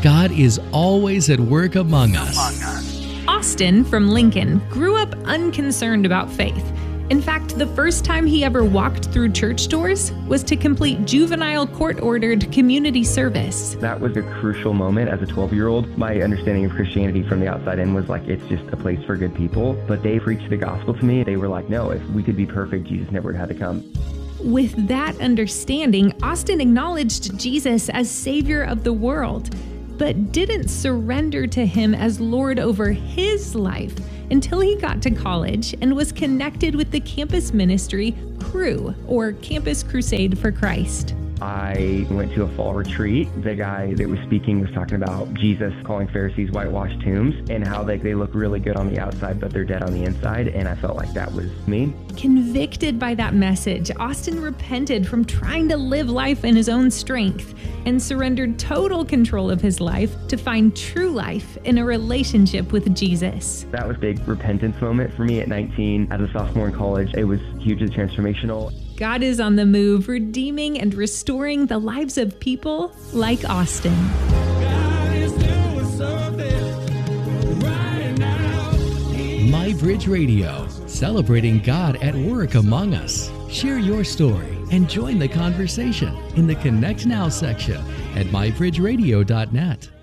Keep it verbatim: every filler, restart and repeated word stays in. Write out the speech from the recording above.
God is always at work among us. Austin from Lincoln grew up unconcerned about faith. In fact, the first time he ever walked through church doors was to complete juvenile court-ordered community service. That was a crucial moment as a twelve-year-old. My understanding of Christianity from the outside in was like, it's just a place for good people. But they preached the gospel to me. They were like, no, if we could be perfect, Jesus never had to come. With that understanding, Austin acknowledged Jesus as Savior of the world, but didn't surrender to him as Lord over his life until he got to college and was connected with the campus ministry Cru, or Campus Crusade for Christ. I went to a fall retreat. The guy that was speaking was talking about Jesus calling Pharisees whitewashed tombs and how they, they look really good on the outside, but they're dead on the inside. And I felt like that was me. Convicted by that message, Austin repented from trying to live life in his own strength and surrendered total control of his life to find true life in a relationship with Jesus. That was a big repentance moment for me at nineteen. As a sophomore in college, it was hugely transformational. God is on the move, redeeming and restoring the lives of people like Austin. God is doing something right now. MyBridge Radio, celebrating God at work among us. Share your story and join the conversation in the Connect Now section at my bridge radio dot net.